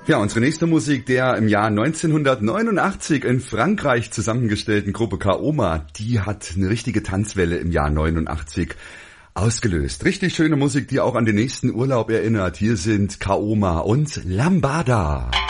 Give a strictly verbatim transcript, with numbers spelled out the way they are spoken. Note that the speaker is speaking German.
Ja, unsere nächste Musik der im Jahr neunzehnhundertneunundachtzig in Frankreich zusammengestellten Gruppe Kaoma, die hat eine richtige Tanzwelle im Jahr neunundachtzig ausgelöst. Richtig schöne Musik, die auch an den nächsten Urlaub erinnert. Hier sind Kaoma und Lambada.